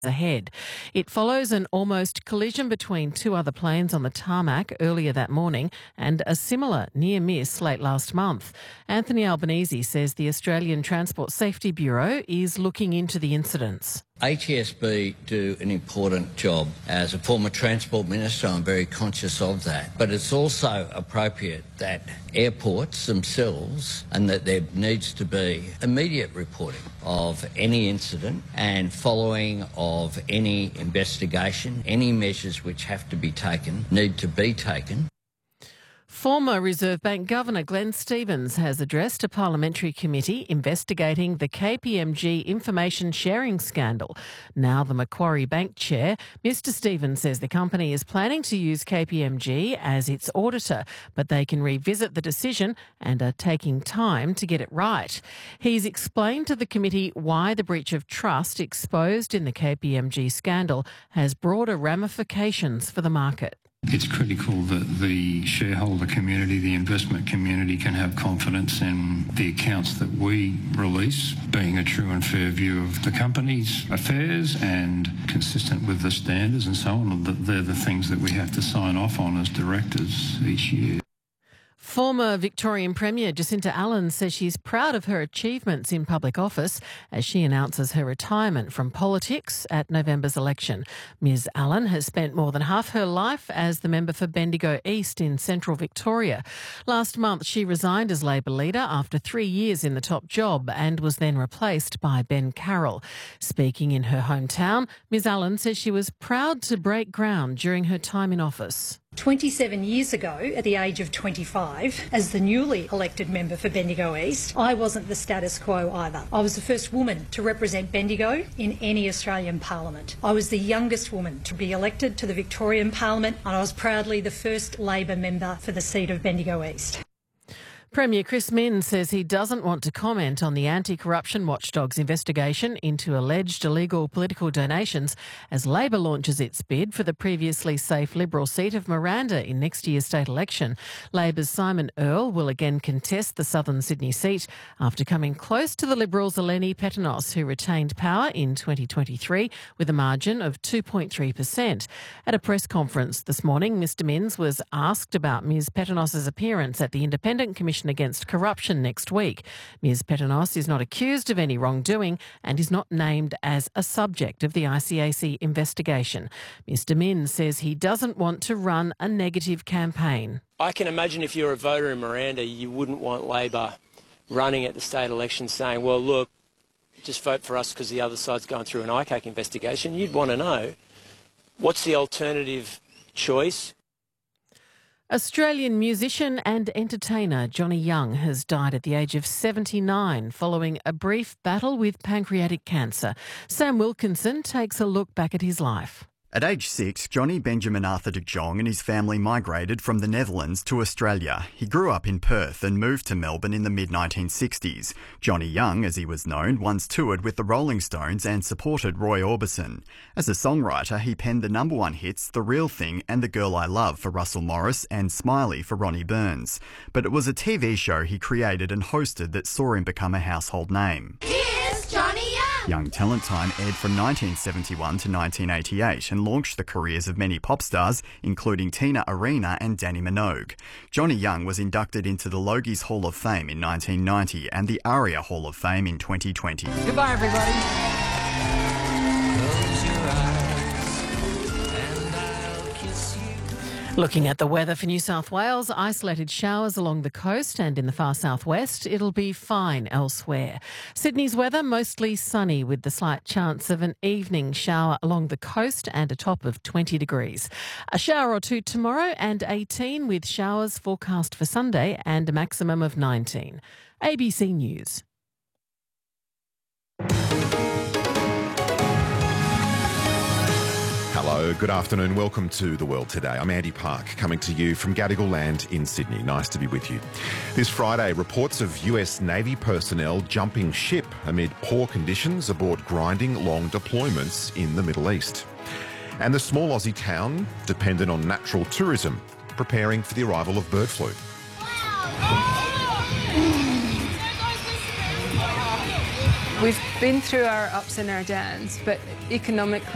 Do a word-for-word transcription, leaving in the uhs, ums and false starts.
ahead. It follows an almost collision between two other planes on the tarmac earlier that morning and a similar near miss late last month. Anthony Albanese says the Australian Transport Safety Bureau is looking into the incidents. A T S B do an important job. As a former Transport Minister, I'm very conscious of that. But it's also appropriate that airports themselves, and that there needs to be immediate reporting of any incident and following of any investigation. Any measures which have to be taken need to be taken. Former Reserve Bank Governor Glenn Stevens has addressed a parliamentary committee investigating the K P M G information sharing scandal. Now the Macquarie Bank chair, Mister Stevens says the company is planning to use K P M G as its auditor, but they can revisit the decision and are taking time to get it right. He's explained to the committee why the breach of trust exposed in the K P M G scandal has broader ramifications for the market. It's critical that the shareholder community, the investment community, can have confidence in the accounts that we release, being a true and fair view of the company's affairs and consistent with the standards and so on. They're the things that we have to sign off on as directors each year. Former Victorian Premier Jacinta Allan says she's proud of her achievements in public office as she announces her retirement from politics at November's election. Miz Allan has spent more than half her life as the member for Bendigo East in central Victoria. Last month she resigned as Labor leader after three years in the top job and was then replaced by Ben Carroll. Speaking in her hometown, Miz Allan says she was proud to break ground during her time in office. twenty-seven years ago, at the age of twenty-five, as the newly elected member for Bendigo East, I wasn't the status quo either. I was the first woman to represent Bendigo in any Australian parliament. I was the youngest woman to be elected to the Victorian Parliament, and I was proudly the first Labor member for the seat of Bendigo East. Premier Chris Minns says he doesn't want to comment on the anti-corruption watchdog's investigation into alleged illegal political donations as Labor launches its bid for the previously safe Liberal seat of Miranda in next year's state election. Labor's Simon Earl will again contest the southern Sydney seat after coming close to the Liberals' Eleni Pettinos, who retained power in twenty twenty-three with a margin of two point three percent. At a press conference this morning, Mister Minns was asked about Miz Pettinos's appearance at the Independent Commission against Corruption next week. Miz Pettinos is not accused of any wrongdoing and is not named as a subject of the I C A C investigation. Mister Minns says he doesn't want to run a negative campaign. I can imagine if you're a voter in Miranda, you wouldn't want Labor running at the state election saying, well, look, just vote for us because the other side's going through an I C A C investigation. You'd want to know, what's the alternative choice? Australian musician and entertainer Johnny Young has died at the age of seventy-nine following a brief battle with pancreatic cancer. Sam Wilkinson takes a look back at his life. At age six, Johnny Benjamin Arthur de Jong and his family migrated from the Netherlands to Australia. He grew up in Perth and moved to Melbourne in the mid nineteen sixties. Johnny Young, as he was known, once toured with the Rolling Stones and supported Roy Orbison. As a songwriter, he penned the number one hits The Real Thing and The Girl I Love for Russell Morris and Smiley for Ronnie Burns. But it was a T V show he created and hosted that saw him become a household name. Here's Johnny Young! Young Talent Time aired from nineteen seventy-one to nineteen eighty-eight and launched the careers of many pop stars, including Tina Arena and Danny Minogue. Johnny Young was inducted into the Logies Hall of Fame in nineteen ninety and the ARIA Hall of Fame in twenty twenty. Goodbye, everybody. Looking at the weather for New South Wales, isolated showers along the coast and in the far southwest. It'll be fine elsewhere. Sydney's weather, mostly sunny with the slight chance of an evening shower along the coast and a top of twenty degrees. A shower or two tomorrow and eighteen with showers forecast for Sunday and a maximum of nineteen. A B C News. Hello, good afternoon. Welcome to The World Today. I'm Andy Park, coming to you from Gadigal Land in Sydney. Nice to be with you. This Friday, reports of U S Navy personnel jumping ship amid poor conditions aboard grinding long deployments in the Middle East. And the small Aussie town, dependent on natural tourism, preparing for the arrival of bird flu. We've been through our ups and our downs, but economically